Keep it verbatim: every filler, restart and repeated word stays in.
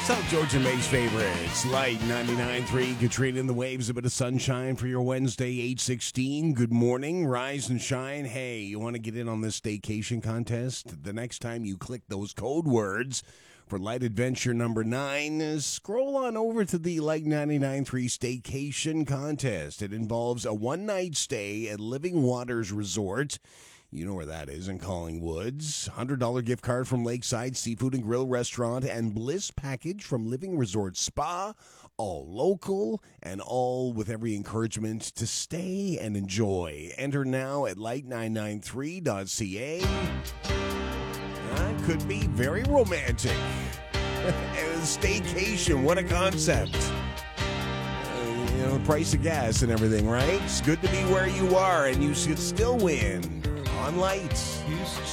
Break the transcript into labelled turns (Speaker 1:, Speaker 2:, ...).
Speaker 1: South Georgia May's favorites. Light ninety-nine point three, Katrina in the waves, a bit of sunshine for your Wednesday, eight sixteen. Good morning, rise and shine. Hey, you want to get in on this staycation contest? The next time you click those code words for Light Adventure number nine, scroll on over to the Light ninety-nine point three Staycation Contest. It involves a one-night stay at Living Waters Resort. You know where that is, in Collingwoods. one hundred dollars gift card from Lakeside Seafood and Grill Restaurant and Bliss package from Living Resort Spa. All local and all with every encouragement to stay and enjoy. Enter now at light nine nine three dot c a. That could be very romantic. Staycation, what a concept. Uh, you know, the price of gas and everything, right? It's good to be where you are and you should still win. On Light.